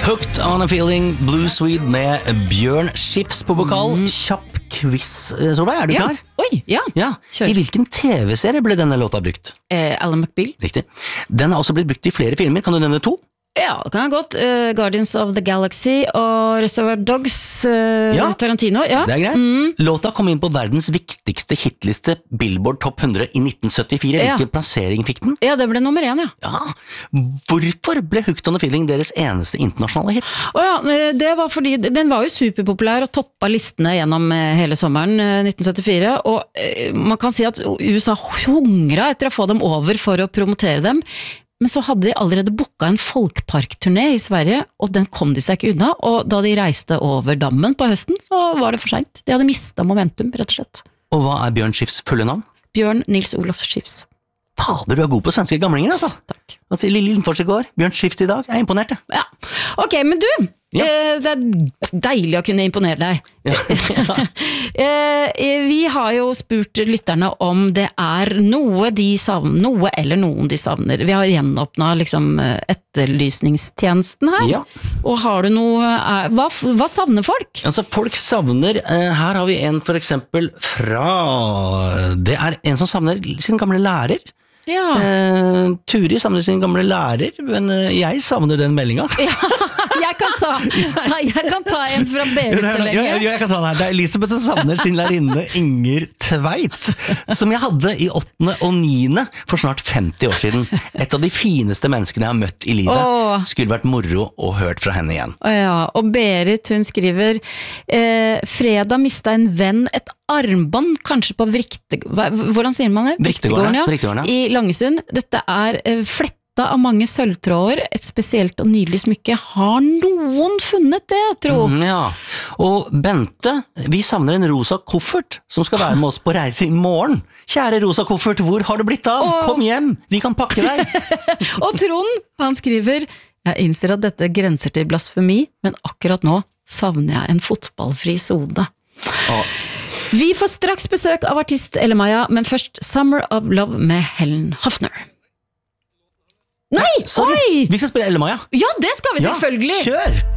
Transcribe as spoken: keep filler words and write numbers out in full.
Hooked on a Feeling, Blue Swede med Bjørn Skifs på vokal. Mm. Kjapp quiz, Solveig, er du Ja. klar? Oi, ja. Ja. Kjør. I hvilken tv-serie ble denne låta brukt? Eh, Alan McBeal. Riktig. Den har også blitt brukt i flere filmer, kan du nevne to? Ja, det kan jeg godt. Uh, Guardians of the Galaxy og Reservoir Dogs, uh, Ja. Tarantino. Ja. Det er greit. Mm. Låta kom inn på verdens viktigste hitliste Billboard Top hundre i nitten syttifire. Ja. Hvilken plassering fikk den? ja, det ble nummer én, ja. Ja, hvorfor ble Hooked on a Feeling deres eneste internasjonale hit? Å ja, eh, det var fordi den var jo superpopulær og toppa listene gjennom eh, hele sommeren eh, nitten syttifire, og eh, man kan si at U S A hungra etter å få dem over for å promotere dem. Men så hadde de allerede booka en folkparkturné i Sverige, og den kom de seg ikke unna, og da de reiste over dammen på høsten, så var det for sent. De hadde mistet momentum, rett og slett. Og hva er Bjørn Skifs fulle navn? Bjørn Nils Olof Skifs. Fader, du er god på svenske gamlinger, altså. Takk. Altså, Lille Lindfors i går, Bjørn Skifs i dag, jeg er imponert, jeg. Ja. Ok, men du, Ja. eh, det er deilig å kunne imponere deg. Ja. eh, vi har jo spurt lytterne om det er noe de savner, noe eller noen de savner. Vi har gjenåpnet liksom etterlysningstjenesten her. Ja. Og har du noe, er, hva, hva savner folk? Altså, folk savner, eh, her har vi en for eksempel fra, det er en som savner sin gamle lærer. Ja. Eh, Turi savner sin gamle lærer, men eh, jeg savner den meldinga. jeg, kan ta, jeg kan ta en fra Berit så lenge. Ja, ja, jeg kan ta den her. Det er Elisabeth som savner sin lærerinne Inger Tveit, som jeg hadde i åttende og niende for snart femti år siden. Et av de fineste menneskene jeg har møtt i livet. Åh. Skulle vært moro å hørt fra henne igjen. Å ja, og Berit hun skriver eh, fredag mistet en venn et armbånd, kanskje på Vrikte... hva- Hvordan sier man det? Vriktegården, ja. Vriktegården, ja. I Langesund. Dette er eh, fletta av mange sølvtråder, et spesielt og nydelig smykke. Har noen funnet det, tro? Mm, ja. Og Bente, vi savner en rosa koffert som skal være med oss på reise i morgen. Kjære rosa koffert, hvor har det blitt av? Åh. Kom hjem, vi kan pakke deg. Og Trond, han skriver jeg innser at dette grenser til blasfemi, men akkurat nå savner jeg en fotballfri sode. Åh. Vi får straks besøk av artist Elle Maja, men først Summer of Love med Helen Hofner. Nei, Sorry, oi! vi skal spille Elle Maja. Ja, det skal vi Ja, selvfølgelig! kjør!